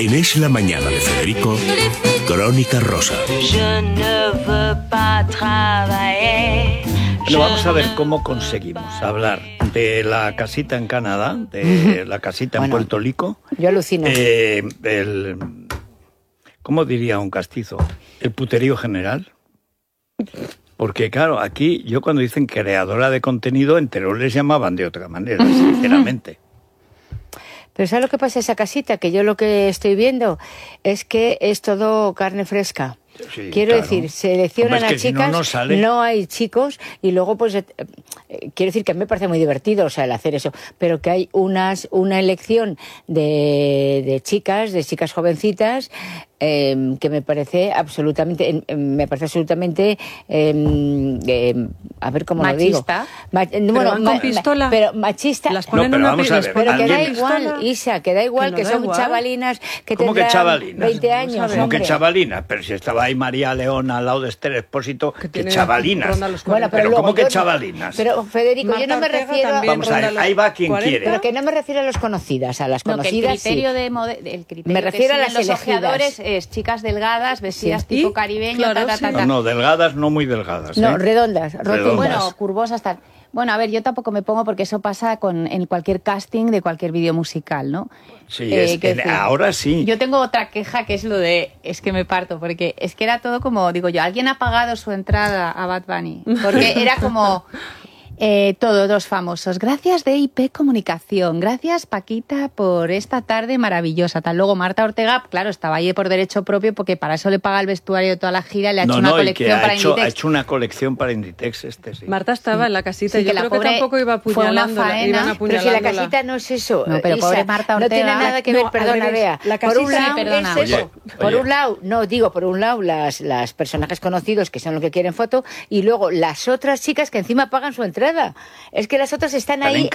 En Es la Mañana de Federico, Crónica Rosa. Bueno, vamos a ver cómo conseguimos hablar de la casita en Canadá, de la casita en Puerto Rico. Yo alucino. ¿Cómo diría un castizo? El puterío general. Porque claro, aquí yo cuando dicen creadora de contenido, en Teruel les llamaban de otra manera, sinceramente. Pero ¿sabes lo que pasa en esa casita? Que yo lo que estoy viendo es que es todo carne fresca. Sí, quiero claro. decir, seleccionan a chicas, si no hay chicos, y luego pues quiero decir que a mí me parece muy divertido, o sea, el hacer eso, pero que hay una elección de chicas jovencitas, que me parece absolutamente a ver cómo machista. Lo digo. Bueno, con pistola. Pero machista. Las ponen pero vamos a ver, pero que da igual, Isa, que da igual, que son chavalinas que ¿cómo tendrán que chavalinas? 20 años. ¿Cómo que chavalinas? Pero si estaba ahí María Leona al lado de Esther Expósito, que chavalinas. Bueno, pero luego, ¿cómo que chavalinas? Pero Federico, Marta yo no me Ortega refiero a... Vamos a ver, ahí va quien 40. quiere. Pero que no me refiero a las conocidas, a las conocidas el criterio sí. el criterio Me refiero que a las siguen los elegidas. ojeadores es chicas delgadas, vestidas Sí. tipo ¿Y? caribeño, Claro, No, delgadas, no muy delgadas. No, redondas, rotundas. Bueno, curvosas, tal. Bueno, a ver, yo tampoco me pongo porque eso pasa en cualquier casting de cualquier vídeo musical, ¿no? Sí, ahora sí. Yo tengo otra queja que es es que me parto, porque es que era todo como, digo yo, alguien ha pagado su entrada a Bad Bunny, porque era como... todos dos famosos. Gracias DIP Comunicación. Gracias Paquita por esta tarde maravillosa. Tal. Luego Marta Ortega, claro, estaba ahí por derecho propio porque para eso le paga el vestuario de toda la gira. Le ha hecho una colección para Inditex. Ha hecho una colección para Inditex sí. Marta estaba en la casita y yo que creo que tampoco iba apuñalándola. Pero si la casita no es eso. No, pero Isa, pobre Marta Ortega. No tiene nada que ver, perdona, Bea. La por un casita, lado, perdona. es eso. Oye. Por un lado, las personajes conocidos que son los que quieren foto, y luego las otras chicas que encima pagan su entrada. Es que las otras están ahí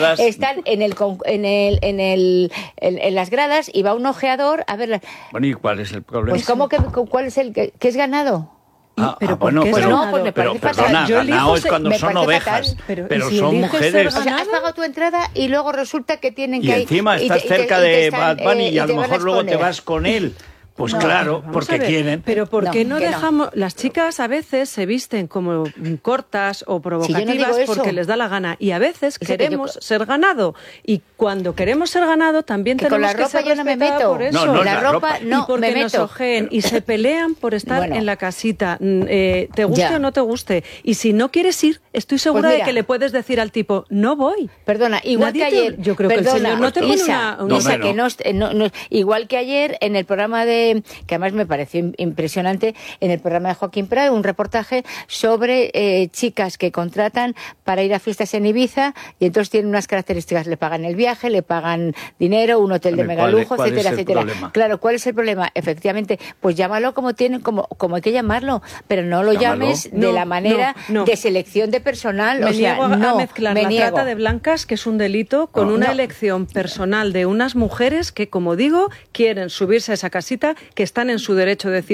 en las gradas y va un ojeador a verlas. Bueno, ¿y cuál es el problema? Pues ¿cómo que cuál es el que es ganado? Bueno, pues pero, no, pues me parece pero fatal. perdona, ganado es cuando me son parece ovejas, fatal. pero si son eliges mujeres. O sea, has pagado tu entrada y luego resulta que tienen Y que ir... encima estás cerca de Bad Bunny y a lo mejor luego te vas con él. Pues claro, porque quieren. Pero ¿por qué no que dejamos...? Las chicas a veces se visten como cortas o provocativas porque les da la gana. Y a veces queremos ser ganado. Y cuando queremos ser ganado también que tenemos con la ropa que ser yo no me respetada meto. por eso. No, la ropa no y porque me nos meto. ojeen y se pelean por estar en la casita. Te guste Ya. o no te guste. Y si no quieres ir, estoy segura Pues de mira, que le puedes decir al tipo, no voy. Perdona, igual Nadie que ayer... yo creo que el señor no te pone Isa, una... Isa, que no, igual que ayer en el programa que además me pareció impresionante, en el programa de Joaquín Prado, un reportaje sobre chicas que contratan para ir a fiestas en Ibiza y entonces tienen unas características, le pagan el viaje, le pagan dinero, un hotel de megalujo, ¿cuál etcétera, es el etcétera. problema? Claro, ¿cuál es el problema? Efectivamente, pues llámalo como hay que llamarlo, pero no lo llames de la manera de selección de personal. Me niego a mezclar la niego. trata de blancas, que es un delito, con una elección personal de unas mujeres que, como digo, quieren subirse a esa casita, que están en su derecho de decir